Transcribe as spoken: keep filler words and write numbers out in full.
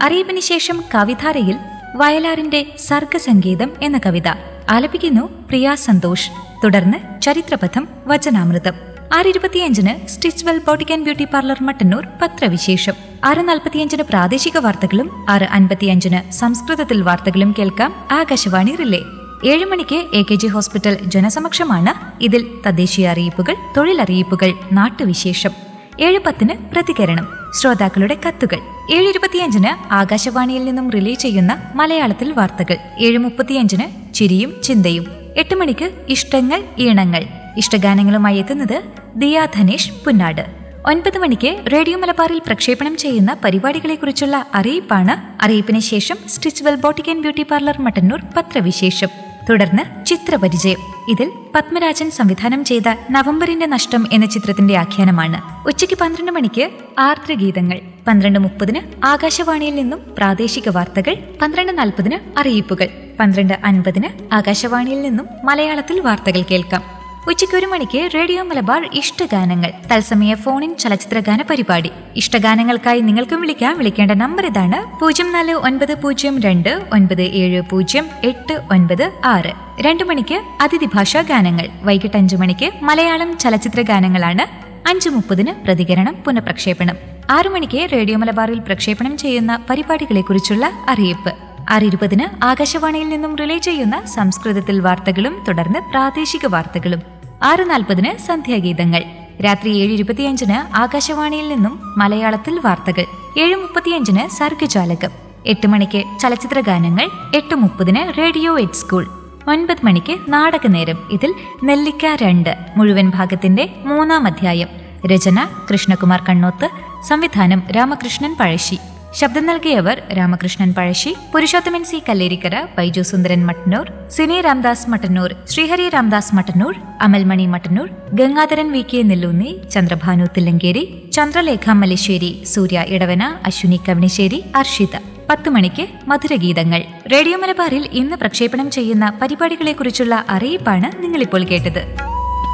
അറിയിപ്പിന് ശേഷം കവിധാരയിൽ വയലാറിന്റെ സർഗസംഗീതം എന്ന കവിത ആലപിക്കുന്നു പ്രിയ സന്തോഷ്. തുടർന്ന് ചരിത്രപഥം വചനാമൃതം. ആറ് ഇരുപത്തിയഞ്ചിന് Stitchwell boutique and beauty parlour Mattannur പത്രവിശേഷം. ആറ് നാൽപ്പത്തിയഞ്ചിന് പ്രാദേശിക വാർത്തകളും ആറ് അൻപത്തിയഞ്ചിന് സംസ്കൃതത്തിൽ വാർത്തകളും കേൾക്കാം ആകാശവാണി റിലേ. ഏഴ് മണിക്ക് എ കെ ജി ഹോസ്പിറ്റൽ ജനസമക്ഷമാണ്. ഇതിൽ തദ്ദേശീയ അറിയിപ്പുകൾ, തൊഴിലറിയിപ്പുകൾ, നാട്ടുവിശേഷം. ഏഴ് പത്തിന് പ്രതികരണം, ശ്രോതാക്കളുടെ കത്തുകൾ. ഏഴ് ഇരുപത്തിയഞ്ചിന് ആകാശവാണിയിൽ നിന്നും റിലേ ചെയ്യുന്ന മലയാളത്തിൽ വാർത്തകൾ. ഏഴ് മുപ്പത്തിയഞ്ചിന് ചിരിയും ചിന്തയും. എട്ട് മണിക്ക് ഇഷ്ടങ്ങൾ ഈണങ്ങൾ. ഇഷ്ടഗാനങ്ങളുമായി എത്തുന്നത് ദിയ ധനേഷ് പുന്നാട്. ഒൻപത് മണിക്ക് റേഡിയോ മലബാറിൽ പ്രക്ഷേപണം ചെയ്യുന്ന പരിപാടികളെക്കുറിച്ചുള്ള അറിയിപ്പാണ്. അറിയിപ്പിന് ശേഷം Stitchwell boutique and beauty parlour Mattannur പത്രവിശേഷം. തുടർന്ന് ചിത്രപരിചയം. ഇതിൽ പത്മരാജൻ സംവിധാനം ചെയ്ത നവംബറിന്റെ നഷ്ടം എന്ന ചിത്രത്തിന്റെ ആഖ്യാനമാണ്. ഉച്ചയ്ക്ക് പന്ത്രണ്ട് മണിക്ക് ആർദ്രഗീതങ്ങൾ. പന്ത്രണ്ട് മുപ്പതിന് ആകാശവാണിയിൽ നിന്നും പ്രാദേശിക വാർത്തകൾ. പന്ത്രണ്ട് നാൽപ്പതിന് അറിയിപ്പുകൾ. പന്ത്രണ്ട് അൻപതിന് ആകാശവാണിയിൽ നിന്നും മലയാളത്തിൽ വാർത്തകൾ കേൾക്കാം. ഉച്ചയ്ക്ക് ഒരു മണിക്ക് റേഡിയോ മലബാർ ഇഷ്ടഗാനങ്ങൾ, തത്സമയ ഫോണിൻ ചലച്ചിത്രഗാന പരിപാടി. ഇഷ്ടഗാനങ്ങൾക്കായി നിങ്ങൾക്കും വിളിക്കാം. വിളിക്കേണ്ട നമ്പർ ഇതാണ്: പൂജ്യം നാല് ഒൻപത് പൂജ്യം രണ്ട് ഒൻപത് ഏഴ് പൂജ്യം എട്ട് ഒൻപത് ആറ്. രണ്ടു മണിക്ക് അതിഥി ഭാഷാ ഗാനങ്ങൾ. വൈകിട്ട് അഞ്ചു മണിക്ക് മലയാളം ചലച്ചിത്ര ഗാനങ്ങളാണ്. അഞ്ചു മുപ്പതിന് പ്രതികരണം പുനഃപ്രക്ഷേപണം. ആറു മണിക്ക് റേഡിയോ മലബാറിൽ പ്രക്ഷേപണം ചെയ്യുന്ന പരിപാടികളെക്കുറിച്ചുള്ള അറിയിപ്പ്. ആറ് ഇരുപതിന് ആകാശവാണിയിൽ നിന്നും റിലേ ചെയ്യുന്ന സംസ്കൃതത്തിൽ വാർത്തകളും തുടർന്ന് പ്രാദേശിക വാർത്തകളും. ആറ് നാൽപ്പതിന് സന്ധ്യാഗീതങ്ങൾ. രാത്രി ഏഴ് ഇരുപത്തിയഞ്ചിന് ആകാശവാണിയിൽ നിന്നും മലയാളത്തിൽ വാർത്തകൾ. ഏഴ് മുപ്പത്തിയഞ്ചിന് സർഗജാലകം. എട്ട് മണിക്ക് ചലച്ചിത്ര ഗാനങ്ങൾ. എട്ട് മുപ്പതിന് റേഡിയോ എഡ് സ്കൂൾ. ഒൻപത് മണിക്ക് നാടകനേരം. ഇതിൽ നെല്ലിക്ക രണ്ട് മുഴുവൻ ഭാഗത്തിന്റെ മൂന്നാം അധ്യായം. രചന കൃഷ്ണകുമാർ കണ്ണോത്ത്. സംവിധാനം രാമകൃഷ്ണൻ പഴശ്ശി. ശബ്ദം നൽകിയവർ രാമകൃഷ്ണൻ പഴശ്ശി, പുരുഷോത്തമൻ സി കല്ലേരിക്കര, ബൈജു സുന്ദരൻ മട്ടന്നൂർ, സിനി രാംദാസ് മട്ടന്നൂർ, ശ്രീഹരി രാംദാസ് മട്ടന്നൂർ, അമൽമണി മട്ടന്നൂർ, ഗംഗാധരൻ വി കെ നെല്ലൂന്നി, ചന്ദ്രഭാനു തില്ലങ്കേരി, ചന്ദ്രലേഖ മല്ലേശ്ശേരി, സൂര്യ ഇടവന, അശ്വിനി കവണിശ്ശേരി, അർഷിത. പത്ത് മണിക്ക് മധുരഗീതങ്ങൾ. റേഡിയോ മലബാറിൽ ഇന്ന് പ്രക്ഷേപണം ചെയ്യുന്ന പരിപാടികളെക്കുറിച്ചുള്ള അറിയിപ്പാണ് നിങ്ങളിപ്പോൾ കേട്ടത്.